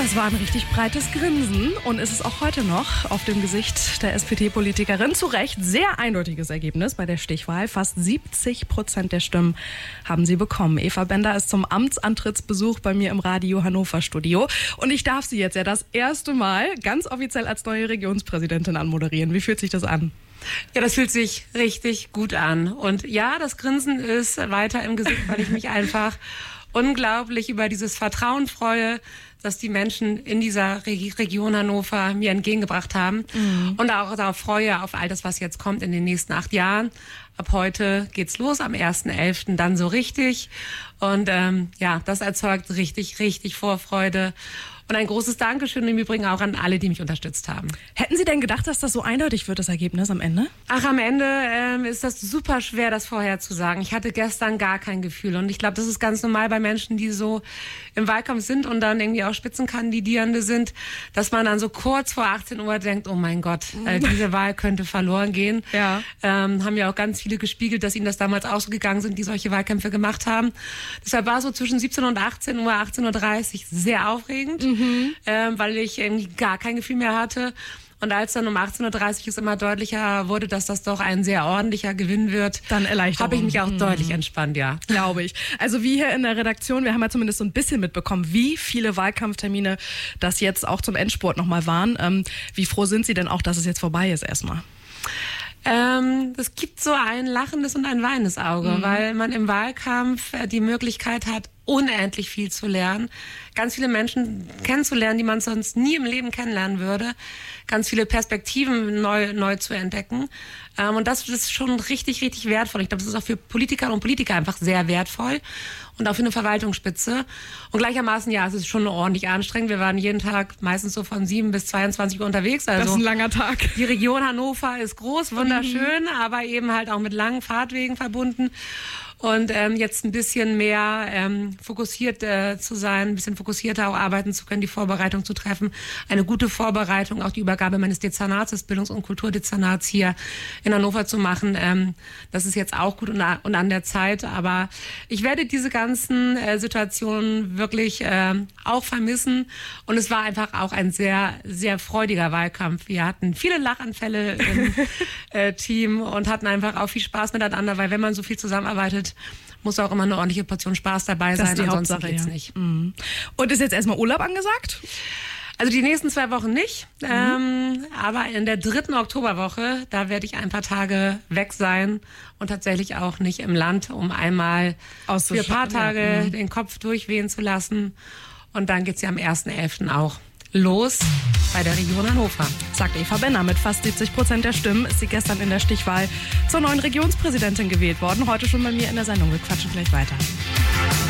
Das war ein richtig breites Grinsen und ist es auch heute noch auf dem Gesicht der SPD-Politikerin. Zu Recht sehr eindeutiges Ergebnis bei der Stichwahl. Fast 70% der Stimmen haben sie bekommen. Eva Bender ist zum Amtsantrittsbesuch bei mir im Radio Hannover Studio. Und ich darf sie jetzt ja das erste Mal ganz offiziell als neue Regionspräsidentin anmoderieren. Wie fühlt sich das an? Ja, das fühlt sich richtig gut an. Und ja, das Grinsen ist weiter im Gesicht, weil ich mich einfach unglaublich über dieses Vertrauen freue, dass die Menschen in dieser Region Hannover mir entgegengebracht haben. Und auch darauf freue, auf all das, was jetzt kommt in den nächsten 8 Jahren. Ab heute geht's los, am 1.11. dann so richtig. Und das erzeugt richtig, richtig Vorfreude. Und ein großes Dankeschön im Übrigen auch an alle, die mich unterstützt haben. Hätten Sie denn gedacht, dass das so eindeutig wird, das Ergebnis am Ende? Ach, am Ende ist das super schwer, das vorherzusagen. Ich hatte gestern gar kein Gefühl. Und ich glaube, das ist ganz normal bei Menschen, die so im Wahlkampf sind und dann irgendwie auch Spitzenkandidierende sind, dass man dann so kurz vor 18 Uhr denkt, oh mein Gott, diese Wahl könnte verloren gehen. Ja. Haben ja auch ganz viele gespiegelt, dass ihnen das damals auch so gegangen sind, die solche Wahlkämpfe gemacht haben. Deshalb war so zwischen 17 und 18 Uhr, 18.30 Uhr sehr aufregend. Weil ich irgendwie gar kein Gefühl mehr hatte. Und als dann um 18.30 Uhr es immer deutlicher wurde, dass das doch ein sehr ordentlicher Gewinn wird, dann Erleichterung. Habe ich mich auch deutlich entspannt, ja. Glaube ich. Also wie hier in der Redaktion, wir haben ja zumindest so ein bisschen mitbekommen, wie viele Wahlkampftermine das jetzt auch zum Endspurt nochmal waren. Wie froh sind Sie denn auch, dass es jetzt vorbei ist erstmal? Es gibt so ein lachendes und ein weinendes Auge, weil man im Wahlkampf die Möglichkeit hat, unendlich viel zu lernen, ganz viele Menschen kennenzulernen, die man sonst nie im Leben kennenlernen würde, ganz viele Perspektiven neu zu entdecken. Und das ist schon richtig, richtig wertvoll. Ich glaube, das ist auch für Politikerinnen und Politiker einfach sehr wertvoll und auch für eine Verwaltungsspitze. Und gleichermaßen, ja, es ist schon ordentlich anstrengend. Wir waren jeden Tag meistens so von 7 bis 22 Uhr unterwegs. Also das ist ein langer Tag. Die Region Hannover ist groß, wunderschön, aber eben halt auch mit langen Fahrtwegen verbunden. Und jetzt ein bisschen mehr fokussiert zu sein, ein bisschen fokussierter auch arbeiten zu können, die Vorbereitung zu treffen. Eine gute Vorbereitung, auch die Übergabe meines Dezernats, des Bildungs- und Kulturdezernats hier in Hannover zu machen. Das ist jetzt auch gut und an der Zeit. Aber ich werde diese ganzen Situationen wirklich auch vermissen. Und es war einfach auch ein sehr, sehr freudiger Wahlkampf. Wir hatten viele Lachanfälle im Team und hatten einfach auch viel Spaß miteinander, weil wenn man so viel zusammenarbeitet, muss auch immer eine ordentliche Portion Spaß dabei sein, die ansonsten Hauptsache, geht's ja. nicht. Und ist jetzt erstmal Urlaub angesagt? Also die nächsten 2 Wochen nicht, aber in der 3. Oktoberwoche, da werde ich ein paar Tage weg sein und tatsächlich auch nicht im Land, um einmal für ein paar Tage den Kopf durchwehen zu lassen. Und dann geht's ja am 1.11. auch los bei der Region Hannover. Sagt Eva Bender. Mit fast 70% der Stimmen ist sie gestern in der Stichwahl zur neuen Regionspräsidentin gewählt worden. Heute schon bei mir in der Sendung. Wir quatschen gleich weiter.